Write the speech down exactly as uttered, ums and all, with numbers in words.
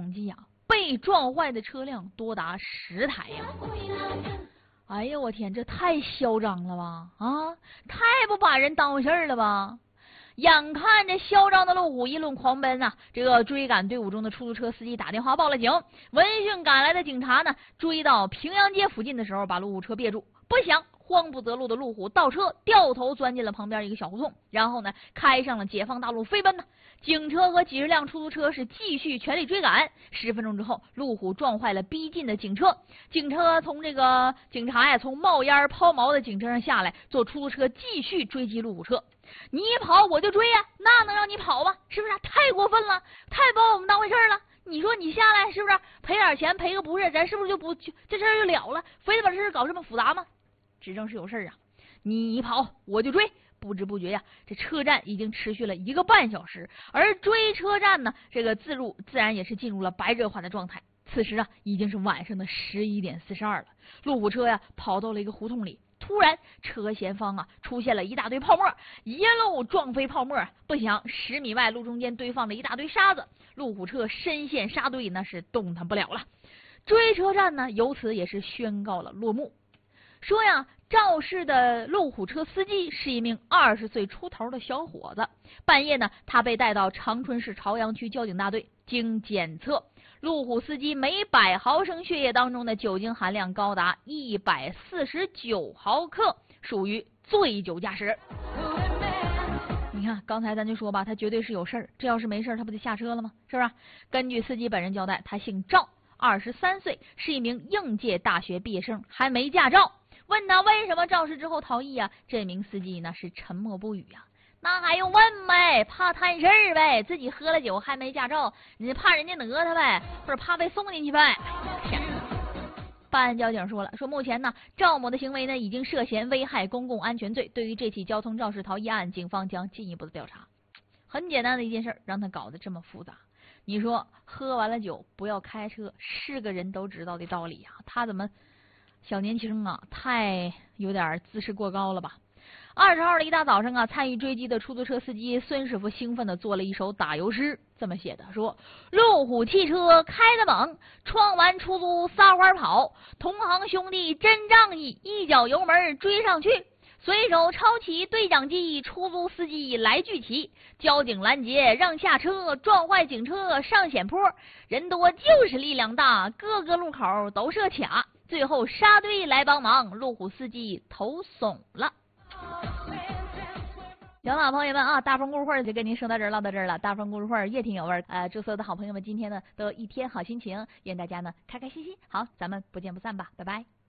统计啊，被撞坏的车辆多达十台呀、啊！哎呀，我天，这太嚣张了吧！啊，太不把人当回事儿了吧！眼看着嚣张的路虎一路狂奔啊，这个追赶队伍中的出租车司机打电话报了警。闻讯赶来的警察呢，追到平阳街附近的时候，把路虎车别住。不想慌不择路的路虎倒车，掉头钻进了旁边一个小胡同，然后呢，开上了解放大路飞奔呢。警车和几十辆出租车是继续全力追赶。十分钟之后，路虎撞坏了逼近的警车，警车从这个警察呀从冒烟抛锚的警车上下来，坐出租车继续追击路虎车。你跑我就追呀、啊，那能让你跑吗？是不是、啊、太过分了？太不把我们当回事了？你说你下来是不是赔点钱赔个不是，咱是不是就不就这事儿就了了？非得把这事搞这么复杂吗？指证是有事啊，你跑我就追。不知不觉呀，这车站已经持续了一个半小时，而追车站呢，这个自入自然也是进入了白热化的状态。此时啊，已经是晚上的十一点四十二了。路虎车呀跑到了一个胡同里，突然车前方啊出现了一大堆泡沫，一路撞飞泡沫。不想十米外路中间堆放着一大堆沙子，路虎车深陷沙堆，那是动弹不了了。追车站呢由此也是宣告了落幕。说呀，肇事的路虎车司机是一名二十岁出头的小伙子。半夜呢，他被带到长春市朝阳区交警大队，经检测，路虎司机每百毫升血液当中的酒精含量高达一百四十九毫克，属于醉酒驾驶。你看，刚才咱就说吧，他绝对是有事儿，这要是没事儿，他不得下车了吗？是不是？根据司机本人交代，他姓赵，二十三岁，是一名应届大学毕业生，还没驾照。问他为什么肇事之后逃逸啊？这名司机呢是沉默不语啊。那还用问呗？怕摊事儿呗？自己喝了酒还没驾照，你怕人家讹他呗？或者怕被送进去呗？天哪！办案交警说了，说目前呢，赵某的行为呢已经涉嫌危害公共安全罪。对于这起交通肇事逃逸案，警方将进一步的调查。很简单的一件事，让他搞得这么复杂。你说喝完了酒不要开车，是个人都知道的道理啊，他怎么？小年轻啊，太有点姿势过高了吧。二十号的一大早上啊，参与追击的出租车司机孙师傅兴奋地做了一首打油诗，这么写的，说路虎汽车开得猛，撞完出租撒欢跑，同行兄弟真仗义，一脚油门追上去，随手抄起对讲机，出租司机来聚齐，交警拦截让下车，撞坏警车上险坡，人多就是力量大，各个路口都设卡，最后沙堆来帮忙，路虎司机头怂了。行了，朋友们啊，大风故事会就跟您说到这儿，唠到这儿了。大风故事会越听有味儿，呃，祝所有的好朋友们今天呢都一天好心情，愿大家呢开开心心。好，咱们不见不散吧，拜拜。